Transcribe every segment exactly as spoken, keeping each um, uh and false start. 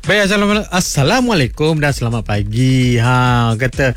Baik, assalamualaikum, assalamualaikum dan selamat pagi. Ha, kata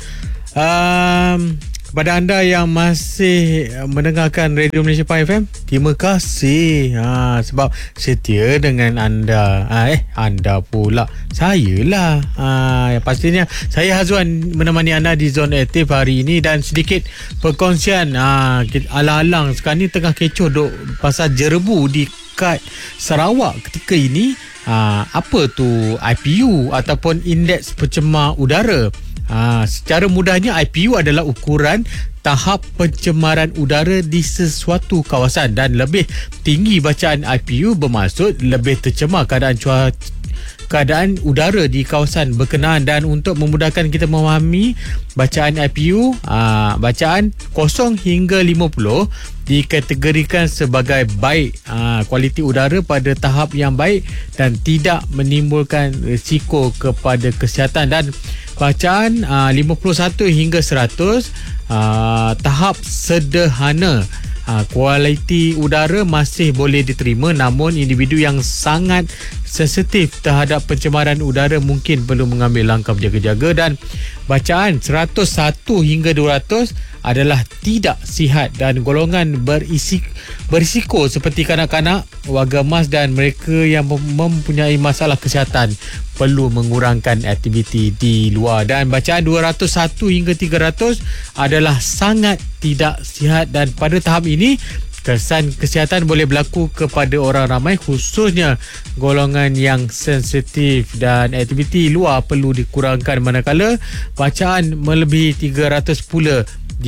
um, kepada anda yang masih mendengarkan Radio Malaysia Pahang F M, terima kasih ha, sebab setia dengan anda. Ha, eh, anda pula. Saya lah. Ha, pastinya saya Hazwan menemani anda di Zon Aktif hari ini dan sedikit perkongsian. Ha, alang-alang sekarang ni tengah kecoh duk pasal jerebu di kat Sarawak ketika ini. Ha, apa tu I P U ataupun indeks pencemar udara? Ha, secara mudahnya I P U adalah ukuran tahap pencemaran udara di sesuatu kawasan dan lebih tinggi bacaan I P U bermaksud lebih tercemar keadaan cuaca keadaan udara di kawasan berkenaan. Dan untuk memudahkan kita memahami bacaan I P U, aa, bacaan kosong hingga lima puluh dikategorikan sebagai baik, aa, kualiti udara pada tahap yang baik dan tidak menimbulkan risiko kepada kesihatan. Dan bacaan aa, lima puluh satu hingga seratus, aa, tahap sederhana. Ha, kualiti udara masih boleh diterima, namun individu yang sangat sensitif terhadap pencemaran udara mungkin perlu mengambil langkah berjaga-jaga. Dan bacaan seratus satu hingga dua ratus adalah tidak sihat dan golongan berisi, berisiko seperti kanak-kanak, warga emas dan mereka yang mempunyai masalah kesihatan perlu mengurangkan aktiviti di luar. Dan bacaan dua ratus satu hingga tiga ratus adalah sangat tidak sihat dan pada tahap ini kesan kesihatan boleh berlaku kepada orang ramai, khususnya golongan yang sensitif, dan aktiviti luar perlu dikurangkan, manakala bacaan melebihi tiga ratus pula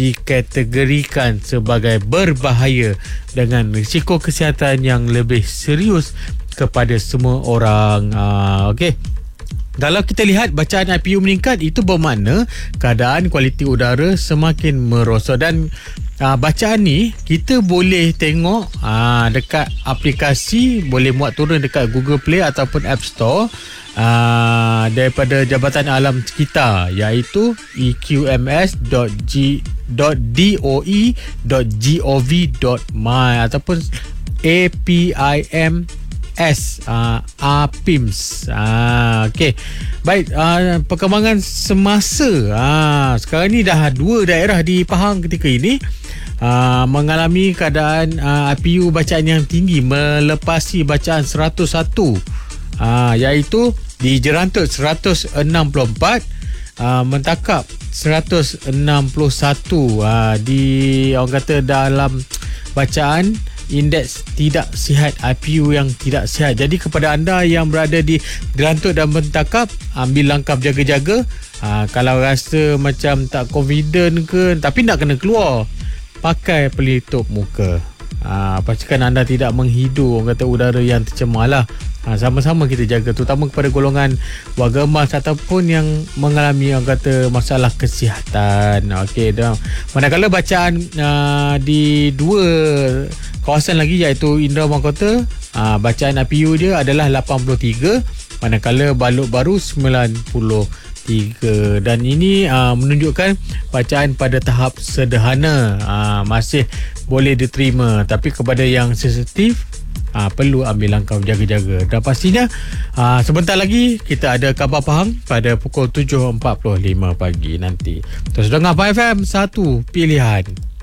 dikategorikan sebagai berbahaya dengan risiko kesihatan yang lebih serius kepada semua orang. Uh, Okey. Kalau kita lihat bacaan I P U meningkat, itu bermakna keadaan kualiti udara semakin merosot. Dan aa, bacaan ni kita boleh tengok aa, dekat aplikasi, boleh muat turun dekat Google Play ataupun App Store aa, daripada Jabatan Alam Sekitar, iaitu e q m s dot g dot d o e dot gov dot my ataupun A P I M S uh, A P I M S. uh, Okey. Baik, uh, perkembangan semasa uh, sekarang ni dah dua daerah di Pahang ketika ini uh, mengalami keadaan uh, I P U bacaan yang tinggi melepasi bacaan seratus satu, uh, iaitu di Jerantut seratus enam puluh empat, uh, mentakap seratus enam puluh satu, uh, di orang kata dalam bacaan indeks tidak sihat, I P U yang tidak sihat. Jadi kepada anda yang berada di Jerantut dan Mentakap, ambil langkah berjaga-jaga. Ha, kalau rasa macam tak confident ke tapi nak kena keluar, pakai pelitup muka. Ha, pastikan anda tidak menghidu orang kata udara yang tercemar lah. Ha, sama-sama kita jaga, terutama kepada golongan warga emas ataupun yang mengalami orang kata masalah kesihatan. Okey, dah. Manakala bacaan uh, di dua kawasan lagi, iaitu Indra Mahkota, uh, bacaan I P U dia adalah lapan puluh tiga, manakala Balok Baru sembilan puluh tiga. Dan ini uh, menunjukkan bacaan pada tahap sederhana uh, masih boleh diterima, tapi kepada yang sensitif uh, perlu ambil langkah berjaga-jaga. Dan pastinya uh, sebentar lagi kita ada Khabar Pahang pada pukul tujuh empat puluh lima pagi nanti. Terus dengar Pahang F M, satu pilihan.